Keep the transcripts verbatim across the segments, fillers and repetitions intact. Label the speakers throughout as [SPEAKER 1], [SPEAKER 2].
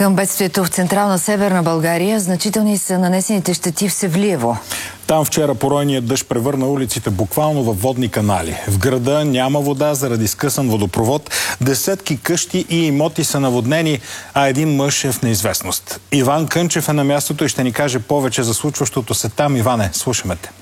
[SPEAKER 1] Към бедствието в Централна Северна България значителни са нанесените щети в Севлиево.
[SPEAKER 2] Там вчера поройният дъжд превърна улиците буквално във водни канали. В града няма вода заради скъсан водопровод. Десетки къщи и имоти са наводнени, а един мъж е в неизвестност. Иван Кънчев е на мястото и ще ни каже повече за случващото се там. Иване, слушаме те.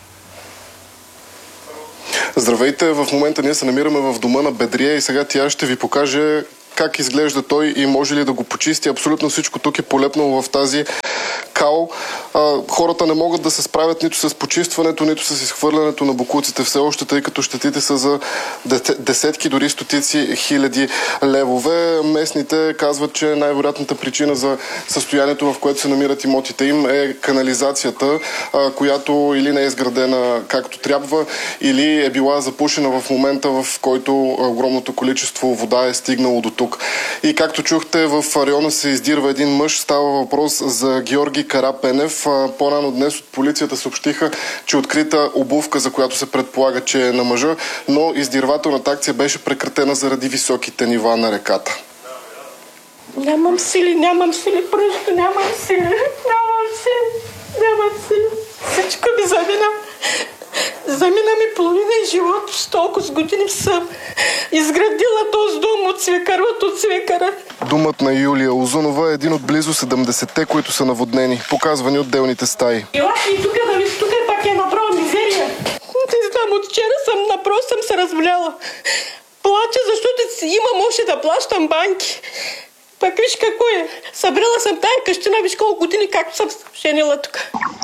[SPEAKER 3] Здравейте, в момента ние се намираме в дома на Бедрия и сега тя ще ви покаже как изглежда той и може ли да го почисти. Абсолютно всичко тук е полепнало в тази кал. А, хората не могат да се справят нито с почистването, нито с изхвърлянето на боклуците все още, тъй като щетите са за десетки, дори стотици хиляди левове. Местните казват, че най-вероятната причина за състоянието, в което се намират имотите им, е канализацията, а, която или не е изградена както трябва, или е била запушена в момента, в който огромното количество вода е стигнало до тук. И както чухте, в района се издирва един мъж. Става въпрос за Георги Карапенев. По-рано днес от полицията съобщиха, че открита обувка, за която се предполага, че е на мъжа, но издирвателната акция беше прекратена заради високите нива на реката.
[SPEAKER 4] Нямам сили, нямам сили, просто нямам сили, нямам сили, нямам сили. Всичко ми замина. Замина ми половина и живот, с толкова години съм изградила този дом от свекара, от свекара.
[SPEAKER 3] Домът на Юлия Озунова е един от близо седемдесетте, които са наводнени, показвани отделните стаи.
[SPEAKER 4] Елате и тук, да ви тук пак е направо мизерия. Не знам, от вчера съм, напросто съм се разбляла. Плача, защото имам още да плащам банки. Пак виж какво е. Събрала съм тая къщина, виж колко години, както съм женила тук.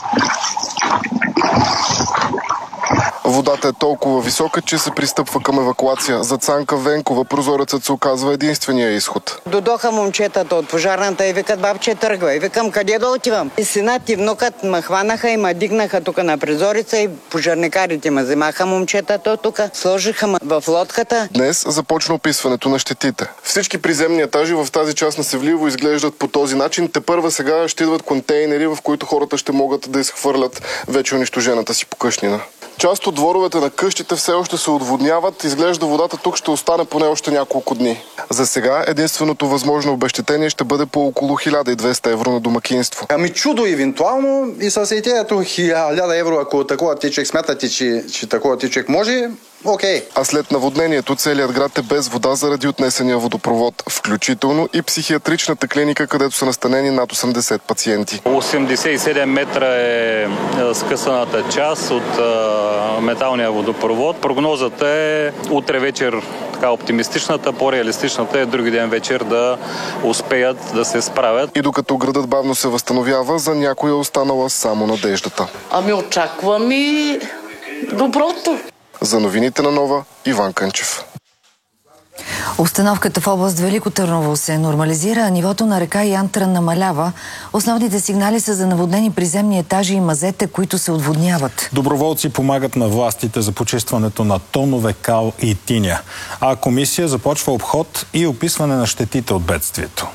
[SPEAKER 3] Водата е толкова висока, че се пристъпва към евакуация. За Цанка Венкова прозорецът се оказва единствения изход.
[SPEAKER 5] Додоха момчетата от пожарната и викат: бабче, тръгва. И викам: къде да отивам? И синът и внукът ме хванаха и ме дигнаха тук на прозореца и пожарникарите ме вземаха момчетата тук, сложиха ме в лодката.
[SPEAKER 3] Днес започна описването на щетите. Всички приземни етажи в тази част на Севлиево изглеждат по този начин. Тепърва сега ще идват контейнери, в които хората ще могат да изхвърлят вече унищожената си покъщнина. Част от дворовете на къщите все още се отводняват. Изглежда водата тук ще остане поне още няколко дни. За сега единственото възможно обезщетение ще бъде по около хиляда и двеста евро на домакинство.
[SPEAKER 6] Ами чудо евентуално и с идеята хиляда евро, ако такова тичек смятате, че, че такова тичек може, окей.
[SPEAKER 3] А след наводнението целият град е без вода заради отнесения водопровод, включително и психиатричната клиника, където са настанени над осемдесет пациенти.
[SPEAKER 7] осемдесет и седем метра е скъсаната част от металния водопровод. Прогнозата е утре вечер, така оптимистичната, по-реалистичната е други ден вечер да успеят да се справят.
[SPEAKER 3] И докато градът бавно се възстановява, за някой е останала само надеждата.
[SPEAKER 4] Ами очаквам и доброто.
[SPEAKER 3] За новините на Нова, Иван Кънчев.
[SPEAKER 1] Обстановката в област Велико Търново се нормализира, а нивото на река Янтра намалява. Основните сигнали са за наводнени приземни етажи и мазета, които се отводняват.
[SPEAKER 2] Доброволци помагат на властите за почистването на тонове кал и тиня. А комисия започва обход и описване на щетите от бедствието.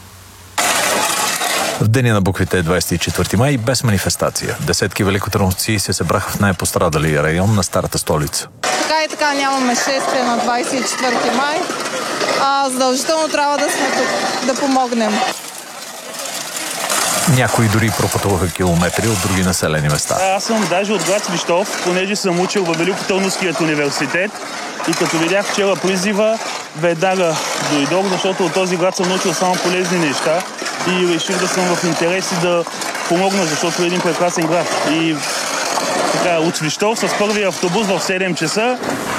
[SPEAKER 8] В деня на буквите е двадесет и четвърти май без манифестация. Десетки великотърновци се събраха в най-пострадалия район на старата столица.
[SPEAKER 9] Така и така нямаме шествие на двадесет и четвърти май, а задължително трябва да сме тук, да помогнем.
[SPEAKER 8] Някои дори пропътуваха километри от други населени места.
[SPEAKER 10] Аз съм даже от град Свищов, понеже съм учил във Великотърновският университет и като видях вчера призива, веднага дойдох, защото от този град съм научил само полезни неща и реших да съм в интереси да помогна, защото е един прекрасен град. И така, от Свищов с първия автобус в седем часа.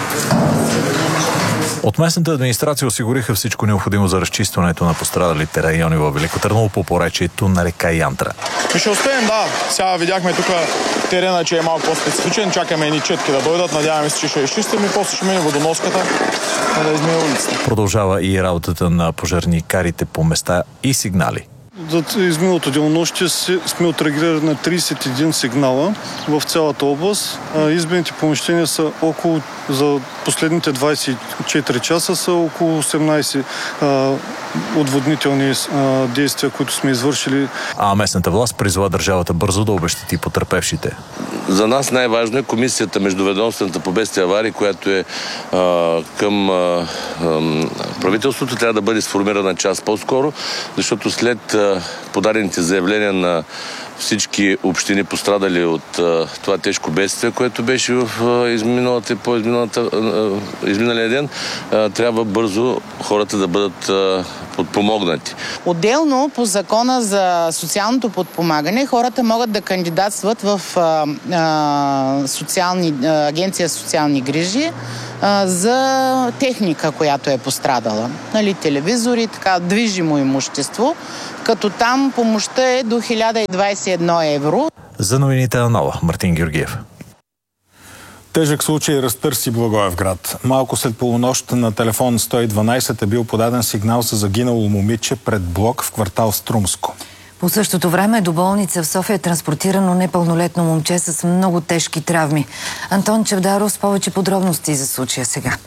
[SPEAKER 8] От местната администрация осигуриха всичко необходимо за разчистването на пострадалите райони във Велико Търново по поречието на река Янтра.
[SPEAKER 11] Ще успеем, да. Сега видяхме тук терена, че е малко по-специфичен. Чакаме едни четки да дойдат. Надяваме се, че ще изчистим и после ще мине водоноската да измие улицата.
[SPEAKER 8] Продължава и работата на пожарникарите по места и сигнали.
[SPEAKER 12] За изминалото денонощие сме отреагирали на тридесет и един сигнала в цялата област. Избените помещения са около за последните двадесет и четири часа са около осемнадесет а, отводнителни а, действия, които сме извършили.
[SPEAKER 8] А местната власт призова държавата бързо да обезщети потърпевшите.
[SPEAKER 13] За нас най-важно е комисията междуведомствената по бедствия и аварии, която е а, към а, а, правителството, трябва да бъде сформирана час по-скоро, защото след а, подадените заявления на всички общини, пострадали от а, това тежко бедствие, което беше в а, изминалата, по изминалата, а, изминалия ден, а, трябва бързо хората да бъдат а, подпомогнати.
[SPEAKER 14] Отделно по закона за социалното подпомагане хората могат да кандидатстват в а, а, социални, а, агенция социални грижи а, за техника, която е пострадала. Нали, телевизори, така, движимо имущество, като там помощта е до хиляда двадесет и едно евро.
[SPEAKER 8] За новините на Нова, Мартин Георгиев.
[SPEAKER 2] Тежък случай разтърси Благоевград. Малко след полунощ на телефон сто и дванадесет е бил подаден сигнал за загинало момиче пред блок в квартал Струмско.
[SPEAKER 1] По същото време до болница в София е транспортирано непълнолетно момче с много тежки травми. Антон Чавдаров с повече подробности за случая сега.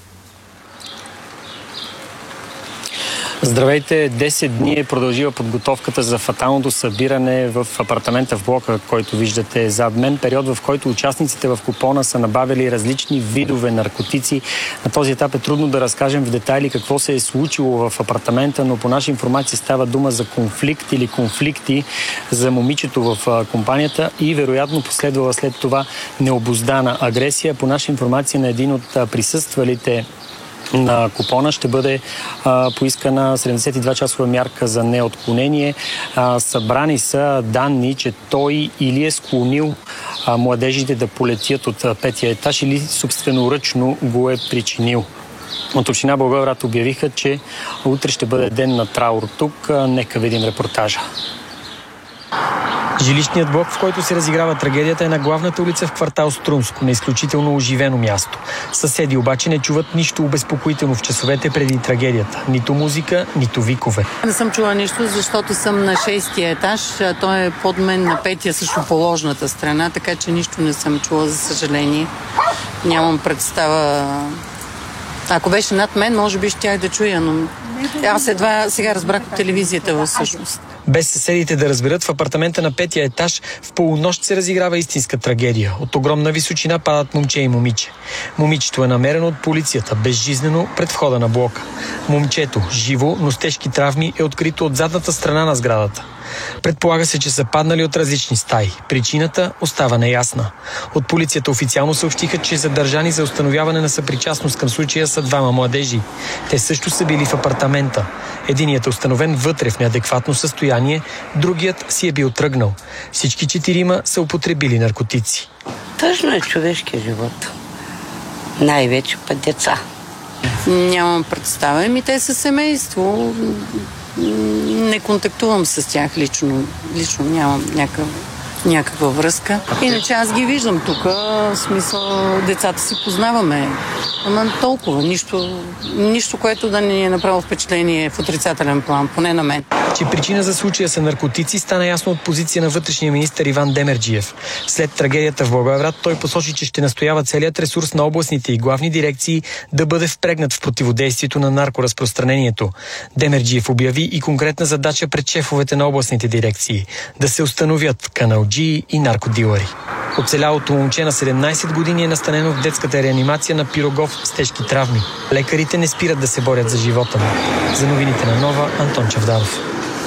[SPEAKER 15] Здравейте! десет дни е продължила подготовката за фаталното събиране в апартамента в блока, който виждате зад мен. Период, в който участниците в купона са набавили различни видове наркотици. На този етап е трудно да разкажем в детайли какво се е случило в апартамента, но по наша информация става дума за конфликт или конфликти за момичето в компанията и вероятно последвала след това необуздана агресия. По наша информация на един от присъствалите на купона ще бъде а, поискана седемдесет и две часова мярка за неотклонение. А, събрани са данни, че той или е склонил а, младежите да полетят от а, петия етаж или собственоръчно го е причинил. От община Благоевград обявиха, че утре ще бъде ден на траур тук. А, нека видим репортажа. Жилищният блок, в който се разиграва трагедията, е на главната улица в квартал Струмско, на изключително оживено място. Съседи обаче не чуват нищо обезпокоително в часовете преди трагедията. Нито музика, нито викове.
[SPEAKER 16] Не съм чула нищо, защото съм на шестия етаж, а той е под мен на петия, също по ложната страна, така че нищо не съм чула, за съжаление. Нямам представа. Ако беше над мен, може би щях да чуя, но аз едва сега разбрах от телевизията всъщност.
[SPEAKER 15] Без съседите да разберат, в апартамента на петия етаж в полунощ се разиграва истинска трагедия. От огромна височина падат момче и момиче. Момичето е намерено от полицията безжизнено пред входа на блока. Момчето, живо, но с тежки травми, е открито от задната страна на сградата. Предполага се, че са паднали от различни стаи. Причината остава неясна. От полицията официално съобщиха, че задържани за установяване на съпричастност към случая са двама младежи. Те също са били в апартамента. Единият е установен вътре в неадекватно състояние, другият си е бил тръгнал. Всички четирима са употребили наркотици.
[SPEAKER 17] Тъжно е човешкия живот. Най-вече път деца.
[SPEAKER 16] Нямам представа. Ми те са семейство. Не контактувам с тях лично. Лично нямам някакъв, някаква връзка. Иначе аз ги виждам тук. В смисъл, децата си познаваме. Ама толкова. Нищо, нищо, което да ни е направило впечатление в отрицателен план, поне на мен.
[SPEAKER 15] Че причина за случая са наркотици, стана ясно от позиция на вътрешния министър Иван Демерджиев. След трагедията в Благоевград той посочи, че ще настоява целият ресурс на областните и главни дирекции да бъде впрегнат в противодействието на наркоразпространението. Демерджиев обяви и конкретна задача пред шефовете на областните дирекции – да се установят каналджии и наркодилъри. Оцелялото момче на седемнадесет години е настанено в детската реанимация на Пирогов с тежки травми. Лекарите не спират да се борят за живота му. За новините на Нова, Антон Чавдаров.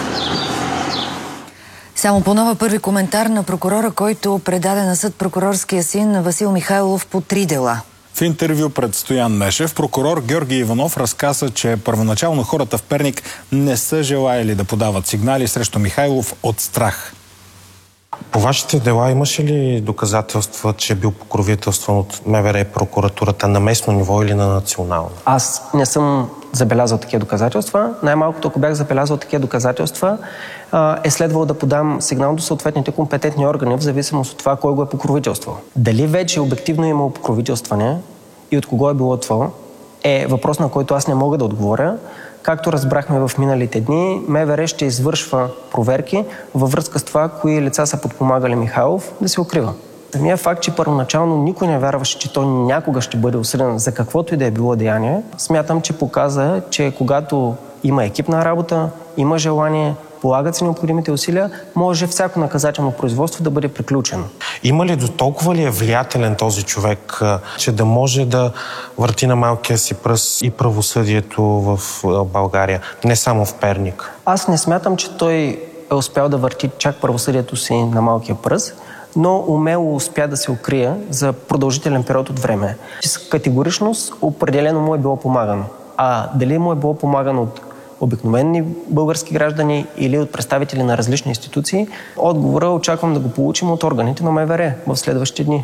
[SPEAKER 1] Само по Нова първи коментар на прокурора, който предаде на съд прокурорския син Васил Михайлов по три дела.
[SPEAKER 2] В интервю пред Стоян Нешев, прокурор Георги Иванов разказа, че първоначално хората в Перник не са желаели да подават сигнали срещу Михайлов от страх.
[SPEAKER 18] По вашите дела имаше ли доказателства, че е бил покровителстван от МВР и прокуратурата на местно ниво или на национално?
[SPEAKER 19] Аз не съм забелязал такива доказателства. Най-малкото, ако бях забелязал такива доказателства, е следвало да подам сигнал до съответните компетентни органи, в зависимост от това кой го е покровителствал. Дали вече обективно е имало покровителстване и от кого е било това, е въпрос, на който аз не мога да отговоря. Както разбрахме в миналите дни, МВР ще извършва проверки във връзка с това, кои лица са подпомагали Михайлов да се укрива. Самия факт, че първоначално никой не вярваше, че той някога ще бъде осъден за каквото и да е било деяние, смятам, че показа, че когато има екипна работа, има желание, полагат се необходимите усилия, може всяко наказателно производство да бъде приключено.
[SPEAKER 18] Има ли до толкова ли е влиятелен този човек, че да може да върти на малкия си пръст и правосъдието в България, не само в Перник?
[SPEAKER 19] Аз не смятам, че той е успял да върти чак правосъдието си на малкия пръст, но умело успя да се укрие за продължителен период от време. С категоричност определено му е било помагано. А дали му е било помагано от обикновени български граждани или от представители на различни институции, отговора очаквам да го получим от органите на МВР в следващите дни.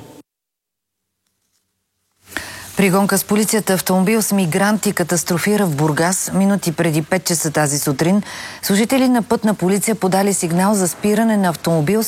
[SPEAKER 1] При гонка с полицията автомобил с мигранти катастрофира в Бургас минути преди пет часа тази сутрин. Служители на пътна полиция подали сигнал за спиране на автомобил